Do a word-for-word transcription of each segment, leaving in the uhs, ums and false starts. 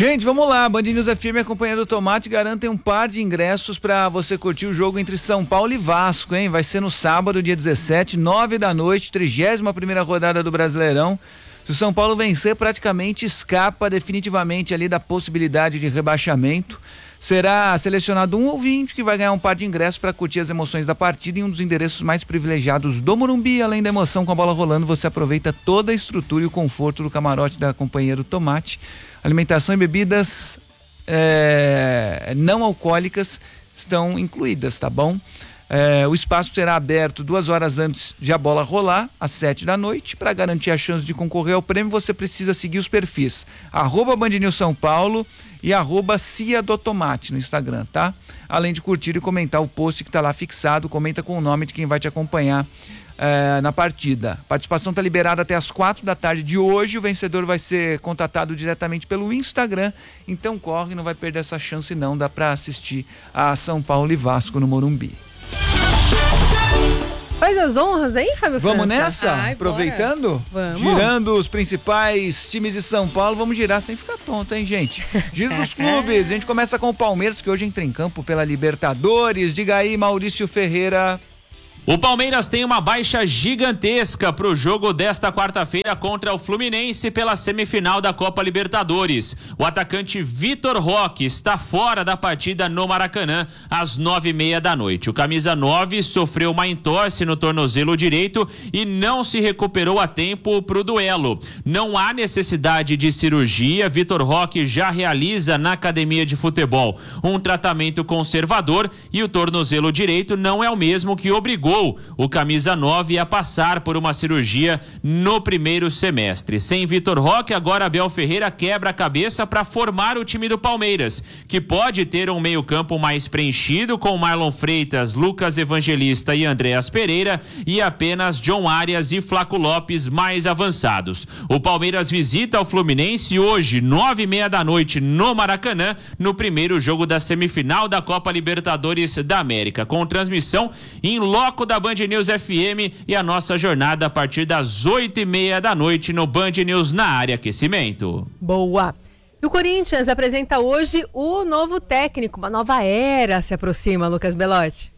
Gente, vamos lá, Band News F M acompanhando o Tomate garantem um par de ingressos para você curtir o jogo entre São Paulo e Vasco, hein? Vai ser no sábado, dia dezessete, nove da noite, trigésima primeira rodada do Brasileirão. Se o São Paulo vencer, praticamente escapa definitivamente ali da possibilidade de rebaixamento. Será selecionado um ouvinte que vai ganhar um par de ingressos para curtir as emoções da partida em um dos endereços mais privilegiados do Morumbi. Além da emoção com a bola rolando, você aproveita toda a estrutura e o conforto do camarote da companheiro Tomate. Alimentação e bebidas é, não alcoólicas estão incluídas, tá bom? É, o espaço será aberto duas horas antes de a bola rolar, às sete da noite. Para garantir a chance de concorrer ao prêmio, você precisa seguir os perfis arroba Band News São Paulo e arroba Cia do Tomate no Instagram, tá? Além de curtir e comentar o post que tá lá fixado, comenta com o nome de quem vai te acompanhar é, na partida. A participação tá liberada até as quatro da tarde de hoje. O vencedor vai ser contatado diretamente pelo Instagram, então corre, não vai perder essa chance não. Dá para assistir a São Paulo e Vasco no Morumbi. Faz as honras aí, Fábio França. Vamos nessa? Ai, aproveitando? Vamos. Girando os principais times de São Paulo, vamos girar sem ficar tonto, hein, gente? Giro dos clubes, a gente começa com o Palmeiras, que hoje entra em campo pela Libertadores. Diga aí, Maurício Ferreira. O Palmeiras tem uma baixa gigantesca para o jogo desta quarta-feira contra o Fluminense pela semifinal da Copa Libertadores. O atacante Vitor Roque está fora da partida no Maracanã às nove e meia da noite. O camisa nove sofreu uma entorse no tornozelo direito e não se recuperou a tempo para o duelo. Não há necessidade de cirurgia. Vitor Roque já realiza na academia de futebol um tratamento conservador e o tornozelo direito não é o mesmo que obrigou o camisa nove a passar por uma cirurgia no primeiro semestre. Sem Vitor Roque, agora Abel Ferreira quebra a cabeça para formar o time do Palmeiras, que pode ter um meio-campo mais preenchido com Marlon Freitas, Lucas Evangelista e Andréas Pereira e apenas John Arias e Flaco Lopes mais avançados. O Palmeiras visita o Fluminense hoje, nove e meia da noite, no Maracanã, no primeiro jogo da semifinal da Copa Libertadores da América, com transmissão em loco da Band News F M e a nossa jornada a partir das oito e meia da noite no Band News na área aquecimento. Boa! E o Corinthians apresenta hoje o novo técnico, uma nova era se aproxima, Lucas Belotti.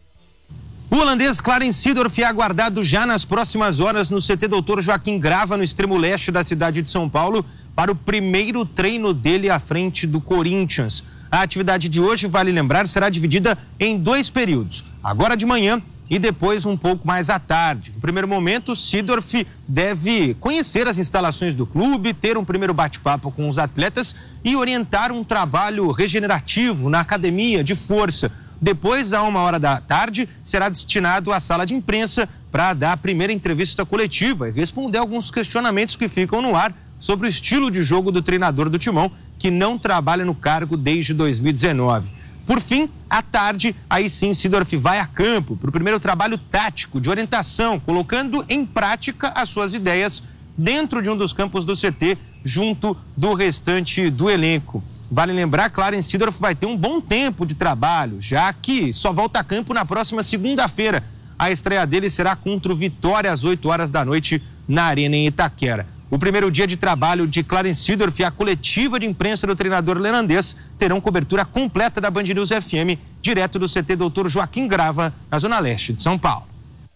O holandês Clarence Seedorf é aguardado já nas próximas horas no C T doutor Joaquim Grava, no extremo leste da cidade de São Paulo, para o primeiro treino dele à frente do Corinthians. A atividade de hoje, vale lembrar, será dividida em dois períodos. Agora de manhã e depois um pouco mais à tarde. No primeiro momento, Seedorf deve conhecer as instalações do clube, ter um primeiro bate-papo com os atletas e orientar um trabalho regenerativo na academia de força. Depois, a uma hora da tarde, será destinado à sala de imprensa para dar a primeira entrevista coletiva e responder alguns questionamentos que ficam no ar sobre o estilo de jogo do treinador do Timão, que não trabalha no cargo desde dois mil e dezenove. Por fim, à tarde, aí sim, Seedorf vai a campo para o primeiro trabalho tático de orientação, colocando em prática as suas ideias dentro de um dos campos do C T, junto do restante do elenco. Vale lembrar, Clarence Seedorf vai ter um bom tempo de trabalho, já que só volta a campo na próxima segunda-feira. A estreia dele será contra o Vitória às oito horas da noite na Arena em Itaquera. O primeiro dia de trabalho de Clarence Seedorf e a coletiva de imprensa do treinador neerlandês terão cobertura completa da Band News F M, direto do C T doutor Joaquim Grava, na Zona Leste de São Paulo.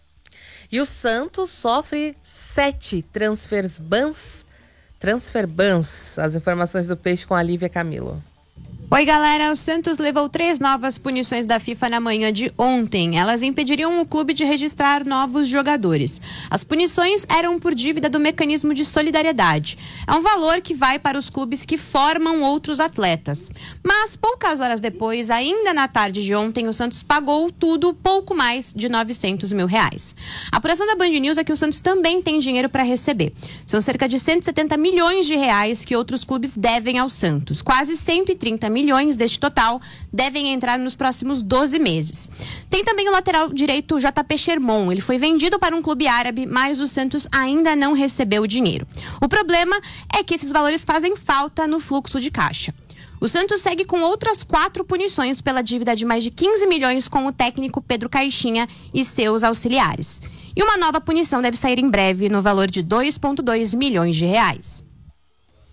E o Santos sofre sete transfers bans, transfer bans. As informações do Peixe com a Lívia Camilo. Oi, galera. O Santos levou três novas punições da FIFA na manhã de ontem. Elas impediriam o clube de registrar novos jogadores. As punições eram por dívida do mecanismo de solidariedade. É um valor que vai para os clubes que formam outros atletas. Mas, poucas horas depois, ainda na tarde de ontem, o Santos pagou tudo pouco mais de novecentos mil reais. A apuração da Band News é que o Santos também tem dinheiro para receber. São cerca de cento e setenta milhões de reais que outros clubes devem ao Santos. Quase cento e trinta milhões deste total devem entrar nos próximos doze meses. Tem também o lateral direito J P Sherman. Ele foi vendido para um clube árabe, mas o Santos ainda não recebeu o dinheiro. O problema é que esses valores fazem falta no fluxo de caixa. O Santos segue com outras quatro punições pela dívida de mais de quinze milhões com o técnico Pedro Caixinha e seus auxiliares. E uma nova punição deve sair em breve no valor de dois vírgula dois milhões de reais.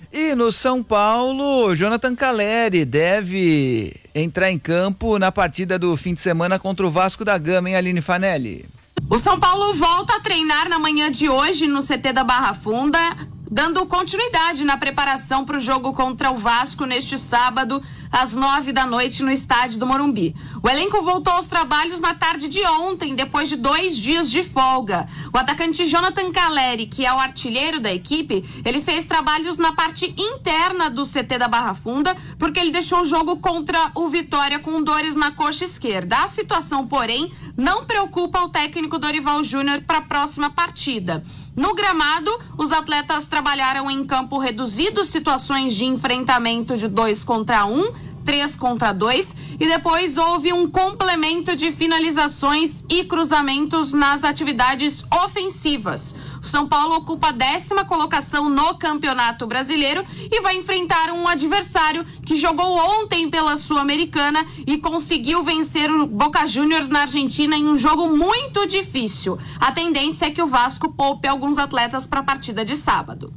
E no São Paulo, Jonathan Calleri deve entrar em campo na partida do fim de semana contra o Vasco da Gama, hein, Aline Fanelli? O São Paulo volta a treinar na manhã de hoje no C T da Barra Funda, dando continuidade na preparação para o jogo contra o Vasco neste sábado, às nove da noite, no estádio do Morumbi. O elenco voltou aos trabalhos na tarde de ontem, depois de dois dias de folga. O atacante Jonathan Calleri, que é o artilheiro da equipe, ele fez trabalhos na parte interna do C T da Barra Funda, porque ele deixou o jogo contra o Vitória com dores na coxa esquerda. A situação, porém, não preocupa o técnico Dorival Júnior para a próxima partida. No gramado, os atletas trabalharam em campo reduzido, situações de enfrentamento de dois contra um, três contra dois, e depois houve um complemento de finalizações e cruzamentos nas atividades ofensivas. O São Paulo ocupa a décima colocação no Campeonato Brasileiro e vai enfrentar um adversário que jogou ontem pela Sul-Americana e conseguiu vencer o Boca Juniors na Argentina em um jogo muito difícil. A tendência é que o Vasco poupe alguns atletas para a partida de sábado.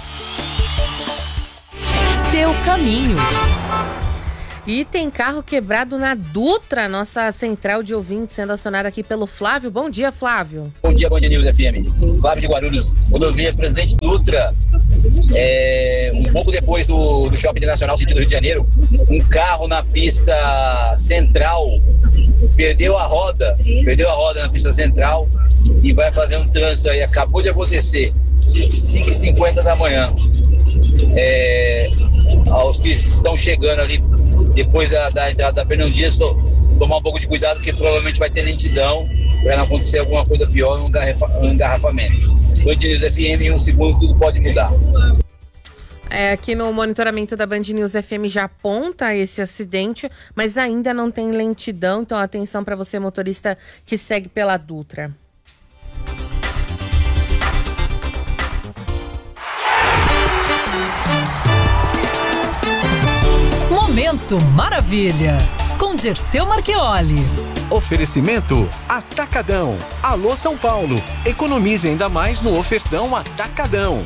Seu caminho. E tem carro quebrado na Dutra, nossa central de ouvintes, sendo acionada aqui pelo Flávio. Bom dia, Flávio. Bom dia, Band News F M. Flávio de Guarulhos, rodovia Presidente Dutra. É, um pouco depois do, do Shopping Internacional, sentido Rio de Janeiro, um carro na pista central perdeu a roda, perdeu a roda na pista central e vai fazer um trânsito aí. Acabou de acontecer, cinco e cinquenta da manhã. É, aos que estão chegando ali depois da, da entrada da Fernão Dias, to, tomar um pouco de cuidado, porque provavelmente vai ter lentidão para não acontecer alguma coisa pior, um, engarrafa, um engarrafamento. Band News F M, em um segundo tudo pode mudar. É, aqui no monitoramento da Band News F M já aponta esse acidente, mas ainda não tem lentidão, então atenção para você, motorista que segue pela Dutra. Momento Maravilha, com Dirceu Marchioli. Oferecimento Atacadão. Alô São Paulo, economize ainda mais no ofertão Atacadão.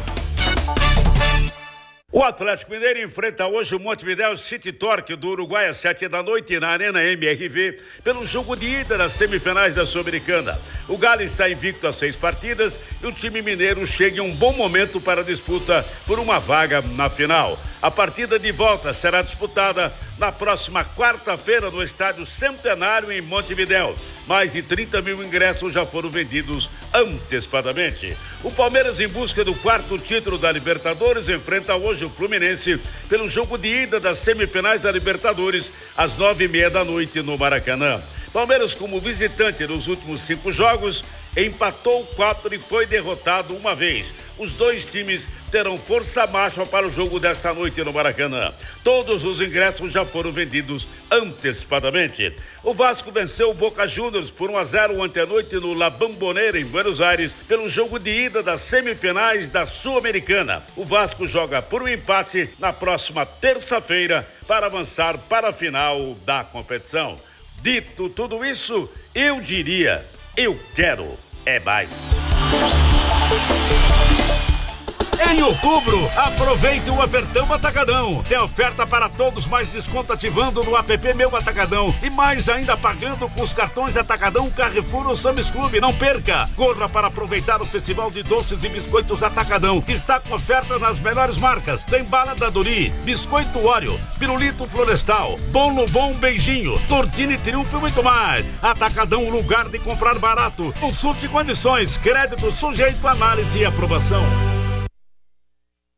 O Atlético Mineiro enfrenta hoje o Montevideo City Torque do Uruguai às sete da noite na Arena M R V pelo jogo de ida das semifinais da Sul-Americana. O Galo está invicto a seis partidas e o time mineiro chega em um bom momento para a disputa por uma vaga na final. A partida de volta será disputada na próxima quarta-feira no Estádio Centenário em Montevideo. Mais de trinta mil ingressos já foram vendidos antecipadamente. O Palmeiras, em busca do quarto título da Libertadores, enfrenta hoje o Fluminense pelo jogo de ida das semifinais da Libertadores às nove e meia da noite no Maracanã. Palmeiras, como visitante nos últimos cinco jogos, empatou quatro e foi derrotado uma vez. Os dois times terão força máxima para o jogo desta noite no Maracanã. Todos os ingressos já foram vendidos antecipadamente. O Vasco venceu o Boca Juniors por um a zero anteanoite no La Bombonera, em Buenos Aires, pelo jogo de ida das semifinais da Sul-Americana. O Vasco joga por um empate na próxima terça-feira para avançar para a final da competição. Dito tudo isso, eu diria, eu quero é mais. Em outubro, aproveite o ofertão Atacadão. Tem oferta para todos, mais desconto ativando no app Meu Atacadão e mais ainda pagando com os cartões Atacadão, Carrefour ou Sam's Club. Não perca! Corra para aproveitar o Festival de Doces e Biscoitos Atacadão, que está com ofertas nas melhores marcas. Tem bala da Dori, biscoito Oreo, pirulito Florestal, bom no bom beijinho, tortini Triunfo e muito mais. Atacadão, lugar de comprar barato. Consulte condições, crédito sujeito a análise e aprovação.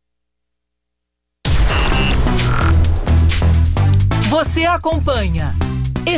Você acompanha